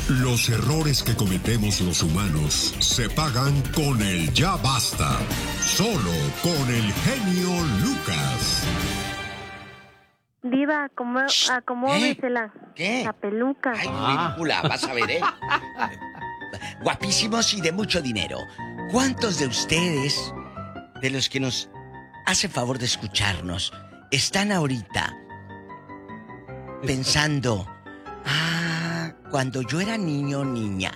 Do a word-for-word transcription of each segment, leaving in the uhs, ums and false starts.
Los errores que cometemos los humanos se pagan con el ya basta. Solo con el genio Lucas. Diva, acomó- acomódesela. ¿Qué? La peluca. Ay, ridícula, vas a ver, ¿eh? Guapísimos y de mucho dinero. ¿Cuántos de ustedes, de los que nos hacen favor de escucharnos, están ahorita pensando, ah, cuando yo era niño o niña,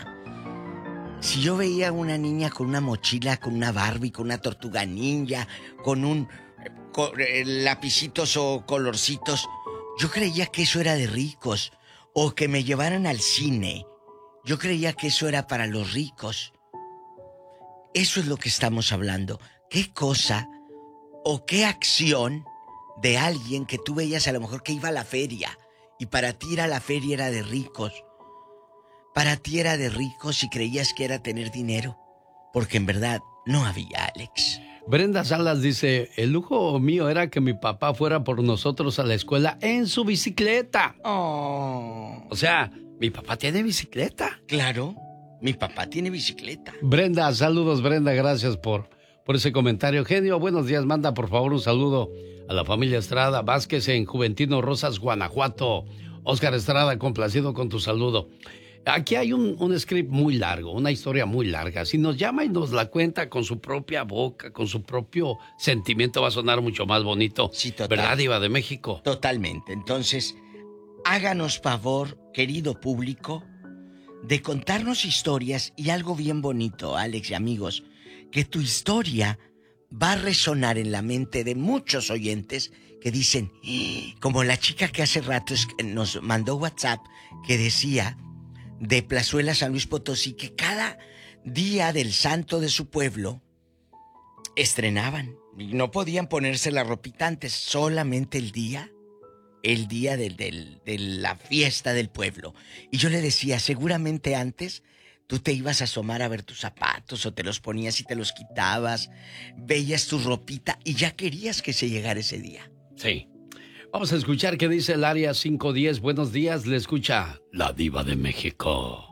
si yo veía a una niña con una mochila, con una Barbie, con una tortuga ninja, con un con, eh, lapicitos o colorcitos, yo creía que eso era de ricos, o que me llevaran al cine, yo creía que eso era para los ricos. Eso es lo que estamos hablando. ¿Qué cosa o qué acción de alguien que tú veías a lo mejor que iba a la feria y para ti ir a la feria era de ricos? Para ti era de ricos y creías que era tener dinero, porque en verdad no había, Alex. Brenda Salas dice, el lujo mío era que mi papá fuera por nosotros a la escuela en su bicicleta. Oh. O sea, mi papá tiene bicicleta. Claro, mi papá tiene bicicleta. Brenda, saludos Brenda, gracias por, por ese comentario. Genio, buenos días, manda por favor un saludo a la familia Estrada Vázquez en Juventino Rosas, Guanajuato. Oscar Estrada, complacido con tu saludo. Aquí hay un, un script muy largo, una historia muy larga. Si nos llama y nos la cuenta con su propia boca, con su propio sentimiento, va a sonar mucho más bonito. Sí, total. ¿Verdad, Diva de México? Totalmente. Entonces, háganos favor, querido público, de contarnos historias y algo bien bonito, Alex y amigos, que tu historia va a resonar en la mente de muchos oyentes que dicen, como la chica que hace rato nos mandó WhatsApp que decía de Plazuela, San Luis Potosí, que cada día del santo de su pueblo estrenaban y no podían ponerse la ropita antes, solamente el día, el día del, del, de la fiesta del pueblo. Y yo le decía, seguramente antes tú te ibas a asomar a ver tus zapatos o te los ponías y te los quitabas, veías tu ropita y ya querías que se llegara ese día. Sí. Vamos a escuchar qué dice el área cinco diez. Buenos días, le escucha la Diva de México.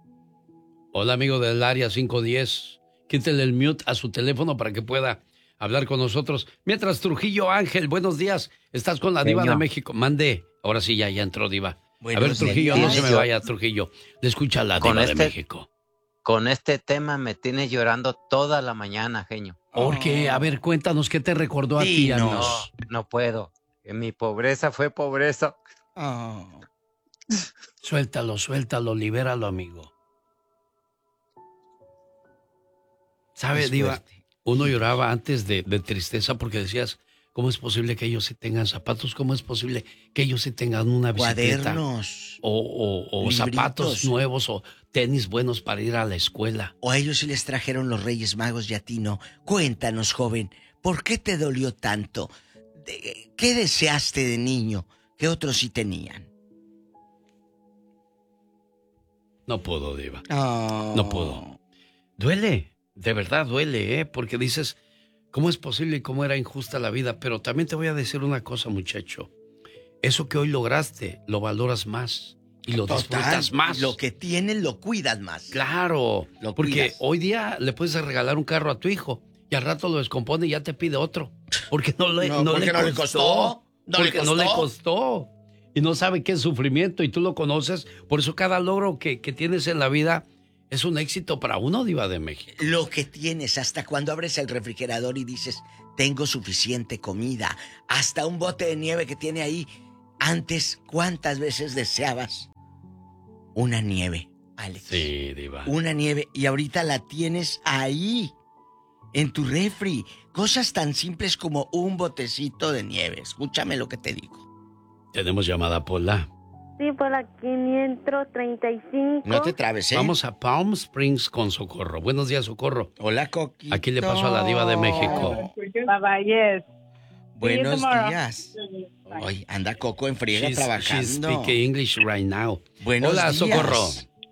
Hola, amigo del área cinco diez. Quítele el mute a su teléfono para que pueda hablar con nosotros. Mientras, Trujillo Ángel, buenos días. Estás con la Diva de México. Mande. Ahora sí, ya, ya entró Diva. Buenos a ver, Trujillo, días. No se me vaya, Trujillo. Le escucha la Diva este, de México. Con este tema me tienes llorando toda la mañana, genio. ¿Por qué? A ver, cuéntanos, ¿qué te recordó a ti, no, no puedo. Mi pobreza fue pobreza. Oh. Suéltalo, suéltalo, libéralo, amigo. ¿Sabe, Diva? Uno lloraba antes de, de tristeza porque decías, ¿cómo es posible que ellos sí tengan zapatos? ¿Cómo es posible que ellos sí tengan una bicicleta? Cuadernos. O, o, o zapatos nuevos o tenis buenos para ir a la escuela. O a ellos sí les trajeron los Reyes Magos y a ti no. Cuéntanos, joven, ¿por qué te dolió tanto? ¿Qué deseaste de niño que otros sí tenían? No puedo, Diva. Oh. No puedo. Duele, de verdad duele, ¿eh? Porque dices, ¿cómo es posible y cómo era injusta la vida? Pero también te voy a decir una cosa, muchacho. Eso que hoy lograste, lo valoras más y lo Total, disfrutas más. Lo que tienes, lo cuidas más. Claro, lo porque cuidas. Hoy día le puedes regalar un carro a tu hijo y al rato lo descompone y ya te pide otro. Porque no le, no, no porque le, no costó, le costó. No porque le costó. no le costó. Y no sabe qué es sufrimiento y tú lo conoces. Por eso cada logro que, que tienes en la vida es un éxito para uno, Diva de México. Lo que tienes, hasta cuando abres el refrigerador y dices, tengo suficiente comida. Hasta un bote de nieve que tiene ahí. Antes, ¿cuántas veces deseabas una nieve, Alex? Sí, Diva. Una nieve y ahorita la tienes ahí. En tu refri, cosas tan simples como un botecito de nieve. Escúchame lo que te digo. Tenemos llamada, Pola. Sí, por la quinientos treinta y cinco. No te trabes, ¿eh? Vamos a Palm Springs con Socorro. Buenos días, Socorro. Hola, Coquito. Aquí le paso a la Diva de México. Bye, yes. Buenos días. Hoy anda Coco en friega she's, trabajando. She's speaking English right now. Buenos Hola, días. Socorro.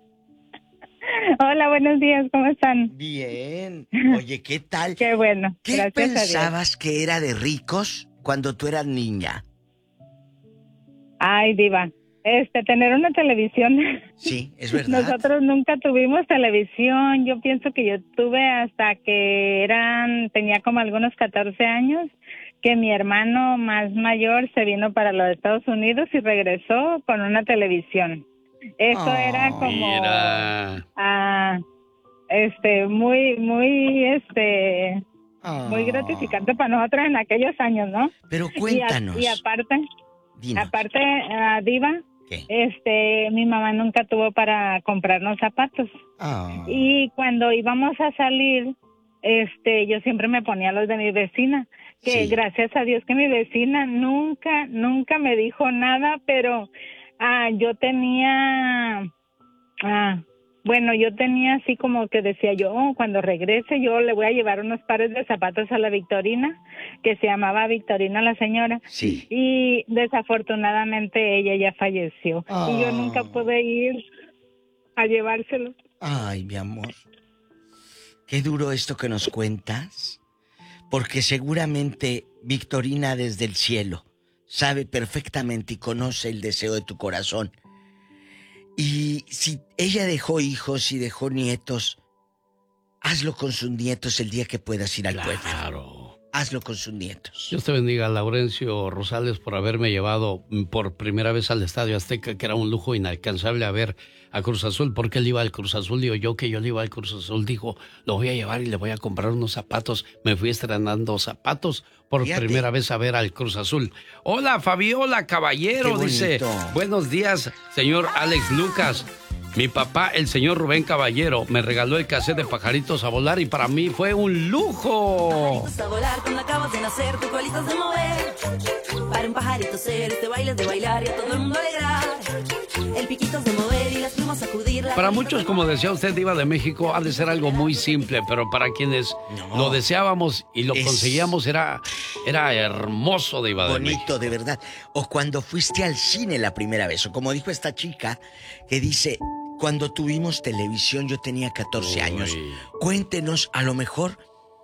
Hola, buenos días, ¿cómo están? Bien. Oye, ¿qué tal? Qué bueno. ¿Qué Gracias pensabas que era de ricos cuando tú eras niña? Ay, Diva. Este, tener una televisión. Sí, es verdad. Nosotros nunca tuvimos televisión. Yo pienso que yo tuve hasta que eran, tenía como algunos catorce años, que mi hermano más mayor se vino para los Estados Unidos y regresó con una televisión. Eso Oh, era como, Mira. ah, este, muy, muy, este, Oh. muy gratificante para nosotros en aquellos años, ¿no? Pero Y, a- cuéntanos. y aparte, Dinos. aparte, ah, Diva, ¿Qué? este, mi mamá nunca tuvo para comprarnos zapatos. Oh. Y cuando íbamos a salir, este, yo siempre me ponía los de mi vecina, que Sí. gracias a Dios que mi vecina nunca, nunca me dijo nada, pero ah, yo tenía, ah, bueno, yo tenía así como que decía yo, oh, cuando regrese yo le voy a llevar unos pares de zapatos a la Victorina, que se llamaba Victorina la señora. Sí. Y desafortunadamente ella ya falleció. Oh. Y yo nunca pude ir a llevárselo. Ay, mi amor. Qué duro esto que nos cuentas. Porque seguramente Victorina desde el cielo sabe perfectamente y conoce el deseo de tu corazón. Y si ella dejó hijos y dejó nietos, hazlo con sus nietos el día que puedas ir al pueblo. Claro. Hazlo con sus nietos. Dios te bendiga, Laurencio Rosales, por haberme llevado por primera vez al Estadio Azteca, que era un lujo inalcanzable a ver a Cruz Azul, porque él iba al Cruz Azul, digo yo que yo le iba al Cruz Azul, dijo, lo voy a llevar y le voy a comprar unos zapatos. Me fui estrenando zapatos por Fíjate. primera vez a ver al Cruz Azul. Hola, Fabiola Caballero, Qué dice, bonito. buenos días, señor Alex Lucas. Mi papá, el señor Rubén Caballero, me regaló el cassette de Pajaritos a Volar y para mí fue un lujo. Pajaritos a volar cuando acabas de nacer, tus colitas de mover. Para un pajarito ser, este baile es de bailar y a todo el mundo alegrar. El piquito es de mover y las plumas sacudir. Para muchos, como decía usted, Diva de México, ha de ser algo muy simple, pero para quienes No. lo deseábamos y lo Es- conseguíamos era, era hermoso, Diva de México. Bonito, de verdad. O cuando fuiste al cine la primera vez, o como dijo esta chica que dice, cuando tuvimos televisión yo tenía catorce Uy. años. Cuéntenos, a lo mejor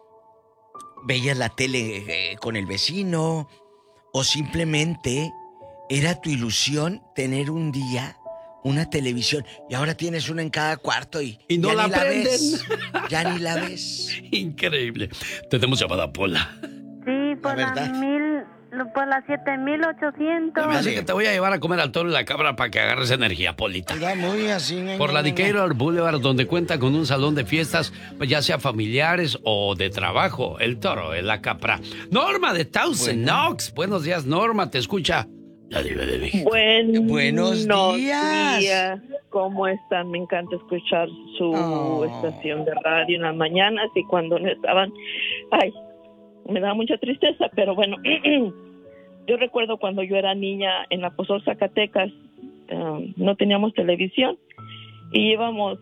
veías la tele eh, con el vecino o simplemente era tu ilusión tener un día una televisión y ahora tienes una en cada cuarto y, Y no ya la ni la prenden. ves. Ya ni la ves. Increíble. Tenemos llamada Pola. Sí, por La la, verdad. mil, por las siete mil ochocientos. Así que te voy a llevar a comer al toro y la cabra para que agarres energía, Polita. Oiga, muy así. ne, Por la ne, ne, ne. Decatur Boulevard, donde cuenta con un salón de fiestas, pues ya sea familiares o de trabajo. El toro es la capra. Norma de Thousand Bueno. Oaks. Buenos días, Norma. Te escucha la Diva de México. Buenos, Buenos días. días. ¿Cómo están? Me encanta escuchar su Oh. estación de radio en las mañanas y cuando no estaban, ay, me da mucha tristeza, pero bueno, yo recuerdo cuando yo era niña en Apóstol Zacatecas, um, no teníamos televisión y íbamos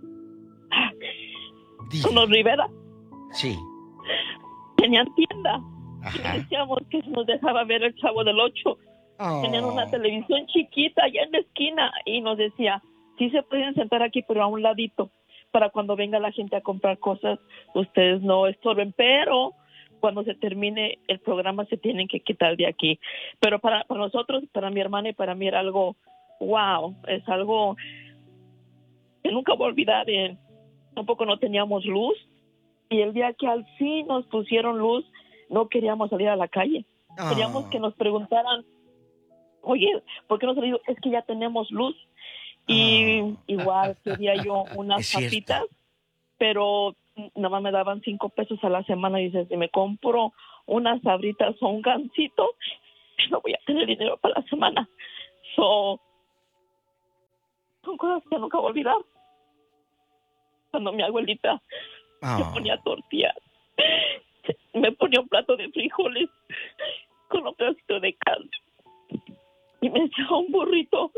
Dile. con los Rivera, Sí. tenían tienda y Ajá. decíamos que se nos dejaba ver el Chavo del Ocho. Oh. Tenían una televisión chiquita allá en la esquina y nos decía, sí se pueden sentar aquí, pero a un ladito, para cuando venga la gente a comprar cosas, ustedes no estorben, pero cuando se termine el programa se tienen que quitar de aquí. Pero para, para nosotros, para mi hermana y para mí era algo, wow, es algo que nunca voy a olvidar. Eh, tampoco no teníamos luz y el día que al fin nos pusieron luz, no queríamos salir a la calle. Oh. Queríamos que nos preguntaran, oye, ¿por qué no has salido? Es que ya tenemos luz. Y Oh. igual quería yo unas Es cierto. papitas, pero nada más me daban cinco pesos a la semana. Y dices, si me compro unas sabritas o un gansito, no voy a tener dinero para la semana. So, son cosas que nunca voy a olvidar. Cuando mi abuelita me Oh. ponía tortillas, me ponía un plato de frijoles con un pedacito de carne y me echaba un burrito,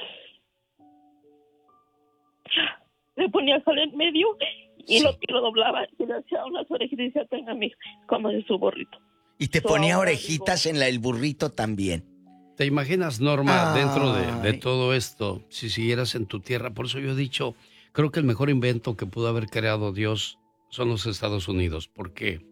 le ponía sal en medio y Sí. lo que lo doblaba y le hacía unas orejitas y decía, tenga mi, como de su burrito. Y te So, ponía ahora orejitas digo- en la, el burrito también. ¿Te imaginas, Norma, Ay. dentro de, de todo esto, si siguieras en tu tierra? Por eso yo he dicho, creo que el mejor invento que pudo haber creado Dios son los Estados Unidos, porque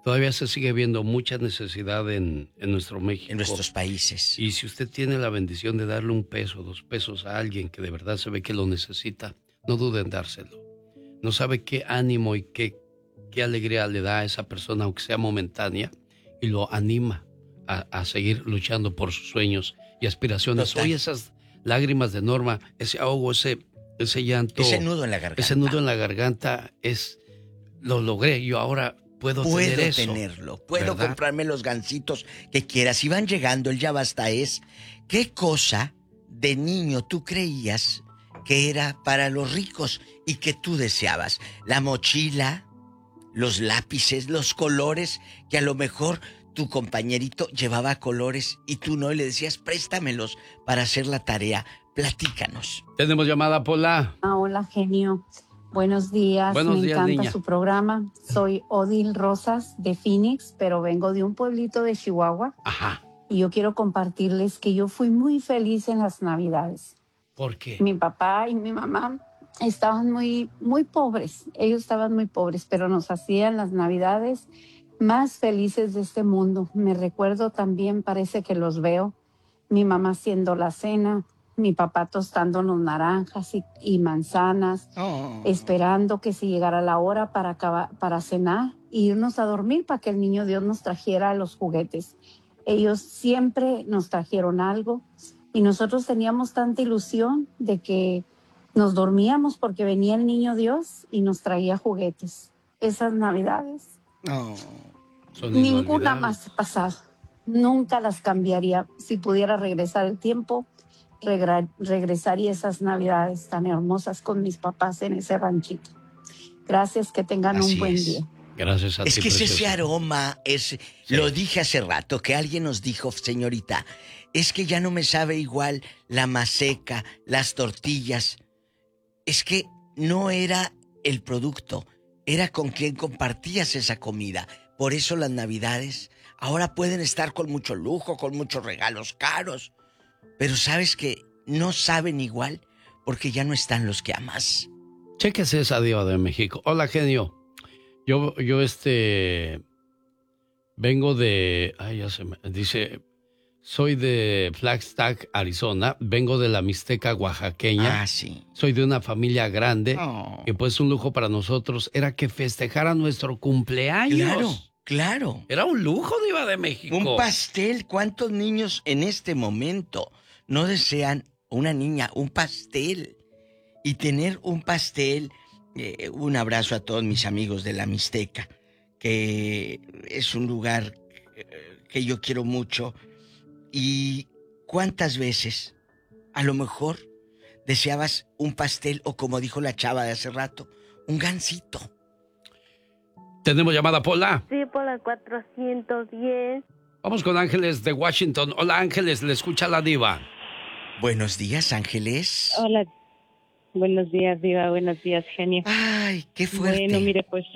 Todavía se sigue viendo mucha necesidad en, en nuestro México. En nuestros países. Y si usted tiene la bendición de darle un peso, dos pesos a alguien que de verdad se ve que lo necesita, no dude en dárselo. No sabe qué ánimo y qué, qué alegría le da a esa persona, aunque sea momentánea, y lo anima a, a seguir luchando por sus sueños y aspiraciones. Total. Hoy esas lágrimas de Norma, ese ahogo, ese, ese llanto. Ese nudo en la garganta. Ese nudo en la garganta es, lo logré, yo ahora puedo, Puedo tener eso. tenerlo, puedo ¿verdad? comprarme los gansitos que quieras. Si van llegando, el ya basta es, ¿qué cosa de niño tú creías que era para los ricos y que tú deseabas? La mochila, los lápices, los colores, que a lo mejor tu compañerito llevaba colores y tú no, y le decías, préstamelos para hacer la tarea. Platícanos. Tenemos llamada, Pola. Ah, hola, genio. Buenos días. Buenos Me días, encanta niña. su programa. Soy Odil Rosas de Phoenix, pero vengo de un pueblito de Chihuahua. Ajá. Y yo quiero compartirles que yo fui muy feliz en las Navidades. ¿Por qué? Mi papá y mi mamá estaban muy, muy pobres. Ellos estaban muy pobres, pero nos hacían las Navidades más felices de este mundo. Me recuerdo también, parece que los veo, mi mamá haciendo la cena, mi papá tostándonos naranjas y, y manzanas, Oh. esperando que se llegara la hora para, acabar, para cenar e irnos a dormir para que el niño Dios nos trajera los juguetes. Ellos siempre nos trajeron algo y nosotros teníamos tanta ilusión de que nos dormíamos porque venía el niño Dios y nos traía juguetes. Esas Navidades, Oh. Son ninguna inolvidables. más ha pasado. Nunca las cambiaría. Si pudiera regresar el tiempo, regra- regresaría esas Navidades tan hermosas con mis papás en ese ranchito. Gracias, que tengan Así un buen es. día. Gracias a Es ti, que es ese preciosa. aroma, es, lo dije hace rato, que alguien nos dijo, señorita, es que ya no me sabe igual la maseca, las tortillas. Es que no era el producto, era con quien compartías esa comida. Por eso las Navidades ahora pueden estar con mucho lujo, con muchos regalos caros. Pero sabes que no saben igual porque ya no están los que amas. Chéquese esa diva de México. Hola, genio. Yo, yo este, vengo de, ay, ya se me, dice, soy de Flagstaff, Arizona, vengo de la Mixteca oaxaqueña. Ah, sí. Soy de una familia grande Oh. y pues un lujo para nosotros era que festejara nuestro cumpleaños. Claro, claro. Era un lujo, diva de México. Un pastel. ¿Cuántos niños en este momento no desean una niña, un pastel? Y tener un pastel, eh, un abrazo a todos mis amigos de la Mixteca, que es un lugar eh, que yo quiero mucho. Y cuántas veces, a lo mejor, deseabas un pastel o, como dijo la chava de hace rato, un gansito. Tenemos llamada, Pola. Sí, por la cuatrocientos diez. Vamos con Ángeles de Washington. Hola, Ángeles, le escucha la diva. Buenos días, Ángeles. Hola, buenos días, Diva, buenos días, genio. Ay, qué fuerte. Bueno, mire, pues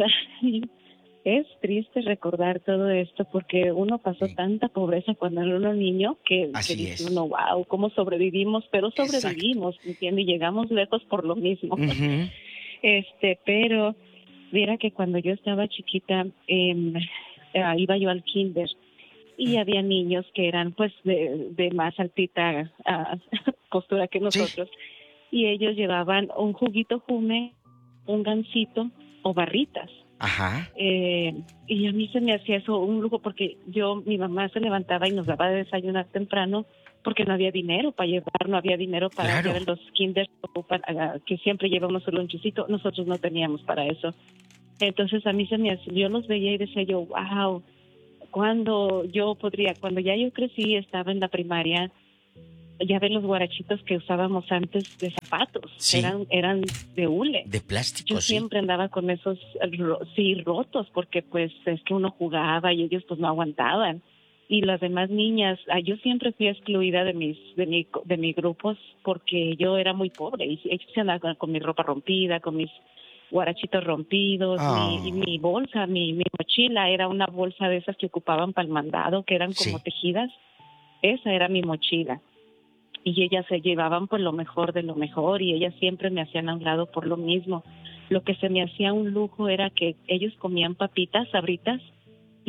es triste recordar todo esto porque uno pasó Sí. tanta pobreza cuando era uno niño que, Así que dice es. uno, wow, cómo sobrevivimos, pero sobrevivimos, ¿entiende? Y llegamos lejos por lo mismo. Ujú. Este, pero mira que cuando yo estaba chiquita, eh, eh, iba yo al kinder y había niños que eran pues de, de más altita ah, postura que nosotros y ellos llevaban un juguito jume, un gansito o barritas. Ajá. Eh, y a mí se me hacía eso un lujo porque yo, mi mamá se levantaba y nos daba de desayunar temprano porque no había dinero para llevar, no había dinero para Claro. llevar los kinders o para, que siempre llevamos un lonchecito, nosotros no teníamos para eso. Entonces a mí se me hacía, yo los veía y decía yo, wow, cuando yo podría, cuando ya yo crecí, estaba en la primaria, ya ven los guarachitos que usábamos antes de zapatos, Sí. eran eran de hule. De plástico, Yo sí. siempre andaba con esos, ro- sí, rotos, porque pues es que uno jugaba y ellos pues no aguantaban. Y las demás niñas, ah, yo siempre fui excluida de mis de mi de mis grupos porque yo era muy pobre y ellos se andaban con mi ropa rompida, con mis guarachitos rompidos, Oh. mi, mi bolsa, mi, mi mochila era una bolsa de esas que ocupaban para el mandado, que eran como Sí. tejidas. Esa era mi mochila. Y ellas se llevaban pues lo mejor de lo mejor y ellas siempre me hacían a un lado por lo mismo. Lo que se me hacía un lujo era que ellos comían papitas, sabritas,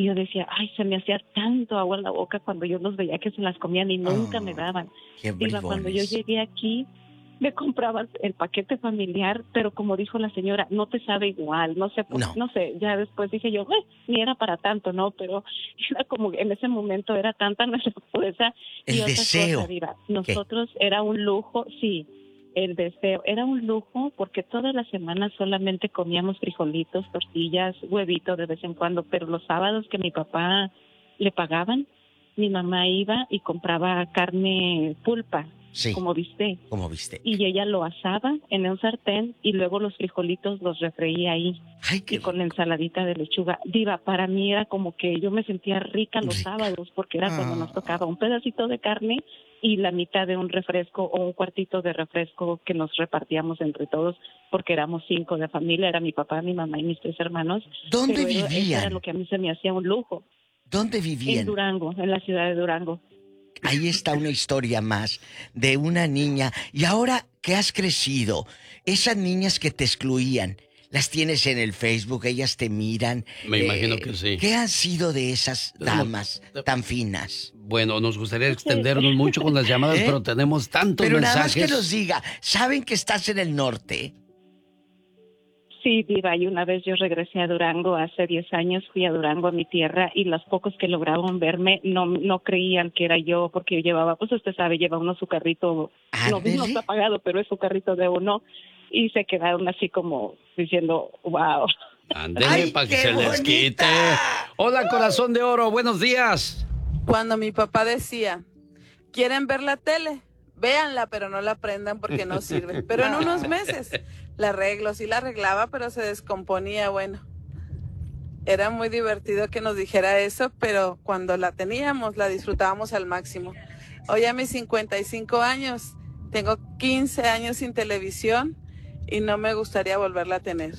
Y yo decía, ay, se me hacía tanto agua en la boca cuando yo los veía que se las comían y nunca oh, me daban. Diva, cuando yo llegué aquí, me compraba el paquete familiar, pero como dijo la señora, no te sabe igual, no sé, no, no sé, ya después dije yo, eh, ni era para tanto, ¿no? Pero era como, en ese momento era tanta nuestra pobreza. El y otra deseo. cosa, Diva, nosotros ¿qué? Era un lujo, sí, el deseo, era un lujo porque todas las semanas solamente comíamos frijolitos, tortillas, huevito de vez en cuando, pero los sábados que mi papá le pagaban, mi mamá iba y compraba carne pulpa. Sí, como bistec. Como bistec. Y ella lo asaba en un sartén y luego los frijolitos los refreía ahí. Ay, qué y con ensaladita de lechuga. Diva, para mí era como que yo me sentía rica los rica. sábados porque era ah. cuando nos tocaba un pedacito de carne y la mitad de un refresco o un cuartito de refresco que nos repartíamos entre todos porque éramos cinco de familia. Era mi papá, mi mamá y mis tres hermanos. ¿Dónde Pero vivían? Eso era lo que a mí se me hacía un lujo. ¿Dónde vivían? En Durango, en la ciudad de Durango. Ahí está una historia más de una niña. Y ahora que has crecido, esas niñas que te excluían, las tienes en el Facebook, ellas te miran. Me eh, imagino que sí. ¿Qué han sido de esas damas no, tan finas? Bueno, nos gustaría extendernos mucho con las llamadas, ¿eh? Pero tenemos tantos pero mensajes. Pero nada más que nos diga, ¿saben que estás en el norte? Sí, Diva, y una vez yo regresé a Durango, hace diez años fui a Durango, a mi tierra, y los pocos que lograban verme no no creían que era yo, porque yo llevaba, pues usted sabe, lleva uno su carrito, no, no está pagado, pero es su carrito de uno, y se quedaron así como diciendo, wow. Ándele para que se bonita. Les quite. Hola, corazón de oro, buenos días. Cuando mi papá decía, ¿quieren ver la tele? Véanla, pero no la prendan porque no sirve. Pero en unos meses la arreglo, sí la arreglaba, pero se descomponía, bueno. Era muy divertido que nos dijera eso, pero cuando la teníamos, la disfrutábamos al máximo. Hoy a mis cincuenta y cinco años, tengo quince años sin televisión y no me gustaría volverla a tener.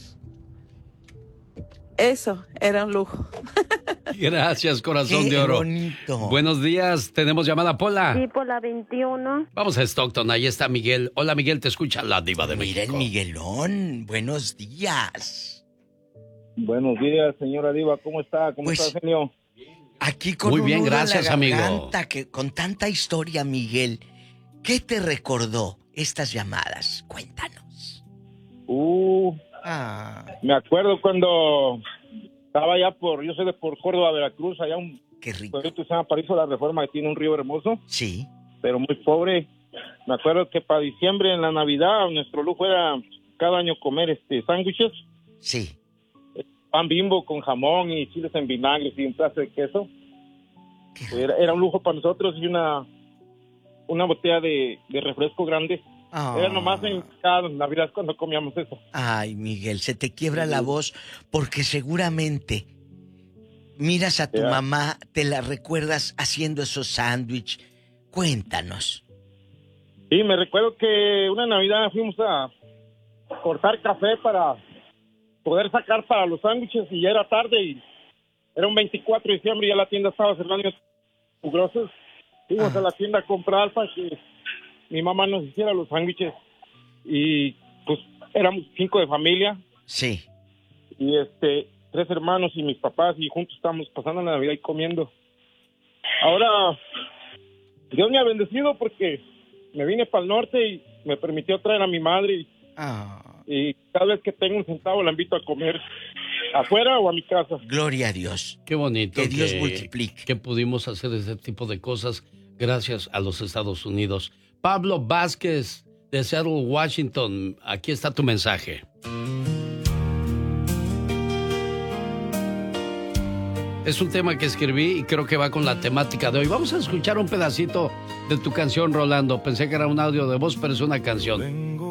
Eso era un lujo. Gracias, corazón Qué de oro. Bonito. Buenos días, tenemos llamada, Pola. Sí, Pola veintiuno. Vamos a Stockton, ahí está Miguel. Hola, Miguel, te escucha la Diva de Mira México. el Miguelón, buenos días. Buenos días, señora Diva, ¿cómo está? ¿Cómo pues, está, genio? Aquí con Muy un bien, nudo gracias, en la amigo. Que, con tanta historia, Miguel, ¿qué te recordó estas llamadas? Cuéntanos. Uh, ah. Me acuerdo cuando estaba allá por, yo soy de por Córdoba, Veracruz, allá un Qué rico. pueblito que se llama Paraíso de la Reforma, que tiene un río hermoso. Sí. Pero muy pobre. Me acuerdo que para diciembre, en la Navidad, nuestro lujo era cada año comer este sándwiches. Sí. Pan Bimbo con jamón y chiles en vinagre y un pedazo de queso. Era, era un lujo para nosotros y una una botella de, de refresco grande. Oh. Era nomás en cada Navidad cuando comíamos eso. Ay, Miguel, se te quiebra sí. la voz porque seguramente miras a tu yeah. mamá, te la recuerdas haciendo esos sándwiches. Cuéntanos. Sí, me recuerdo que una Navidad fuimos a cortar café para poder sacar para los sándwiches y ya era tarde y era un veinticuatro de diciembre y ya la tienda estaba cerrando grosos. Fuimos ah. a la tienda a comprar para que mi mamá nos hiciera los sándwiches y pues éramos cinco de familia. Sí. Y este, tres hermanos y mis papás y juntos estábamos pasando la Navidad y comiendo. Ahora, Dios me ha bendecido porque me vine para el norte y me permitió traer a mi madre y, ah. y cada vez que tengo un centavo la invito a comer afuera o a mi casa. Gloria a Dios. Qué bonito. Que, que Dios que, multiplique. Que pudimos hacer ese tipo de cosas gracias a los Estados Unidos. Pablo Vázquez de Seattle, Washington. Aquí está tu mensaje. Es un tema que escribí y creo que va con la temática de hoy. Vamos a escuchar un pedacito de tu canción, Rolando. Pensé que era un audio de voz, pero es una canción.